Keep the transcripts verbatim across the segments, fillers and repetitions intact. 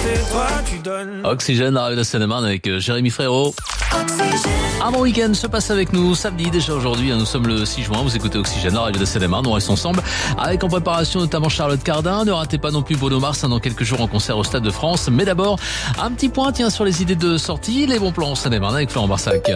c'est toi, tu donnes. Oxygène, arrive de Seine-et-Marne avec euh, Jérémy Frérot. Un bon week-end se passe avec nous, samedi déjà aujourd'hui, nous sommes le six juin, vous écoutez Oxygène, arrive de Seine-et-Marne, on reste ensemble avec en préparation notamment Charlotte Cardin, ne ratez pas non plus Bruno Mars dans quelques jours en concert au Stade de France, mais d'abord un petit point tiens sur les idées de sortie, les bons plans en Seine-et-Marne avec Florent Barsac.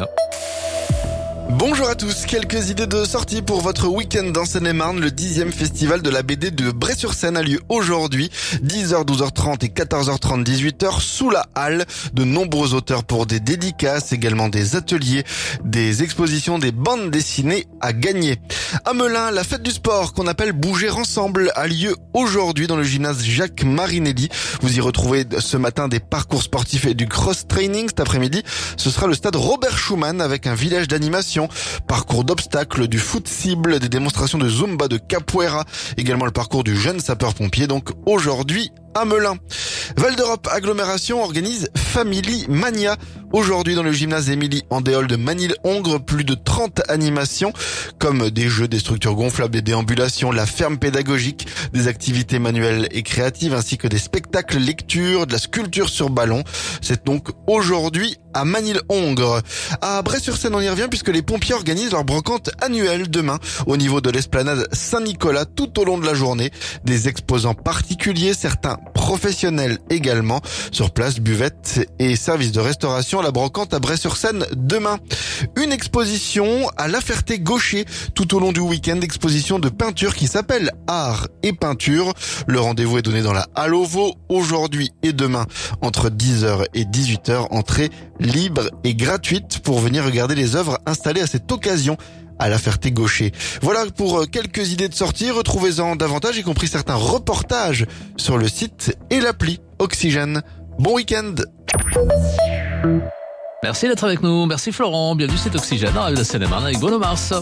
Bonjour à tous, quelques idées de sortie pour votre week-end dans Seine-et-Marne. Le dixième festival de la B D de Bray-sur-Seine a lieu aujourd'hui, dix heures, douze heures trente et quatorze heures trente, dix-huit heures, sous la halle. De nombreux auteurs pour des dédicaces, également des ateliers, des expositions, des bandes dessinées à gagner. À Melun, la fête du sport qu'on appelle Bouger Ensemble a lieu aujourd'hui dans le gymnase Jacques Marinelli. Vous y retrouvez ce matin des parcours sportifs et du cross-training. Cet après-midi, ce sera le stade Robert Schumann avec un village d'animation. Parcours d'obstacles, du foot cible, des démonstrations de Zumba, de capoeira, également le parcours du jeune sapeur-pompier, donc aujourd'hui à Melun. Val d'Europe Agglomération organise Family Mania. Aujourd'hui dans le gymnase Émilie Andéol de Manille-Hongre, plus de trente animations comme des jeux, des structures gonflables, des déambulations, la ferme pédagogique, des activités manuelles et créatives ainsi que des spectacles lecture, de la sculpture sur ballon. C'est donc aujourd'hui à Manille-Hongre. À Bray-sur-Seine, on y revient puisque les pompiers organisent leur brocante annuelle demain au niveau de l'esplanade Saint-Nicolas tout au long de la journée. Des exposants particuliers, certains professionnels également. Sur place, buvettes et services de restauration. La brocante à Bray-sur-Seine demain. Une exposition à La Ferté-Gaucher tout au long du week-end. Exposition de peinture qui s'appelle Art et Peinture. Le rendez-vous est donné dans la Halle au Vau aujourd'hui et demain entre dix heures et dix-huit heures. Entrée libre et gratuite pour venir regarder les œuvres installées à cette occasion à La Ferté-Gaucher. Voilà pour quelques idées de sortie. Retrouvez-en davantage, y compris certains reportages sur le site et l'appli Oxygène. Bon week-end. Merci d'être avec nous, merci Florent, bienvenue c'est Oxygène, arrive de Seine-et-Marne avec Bruno Mars.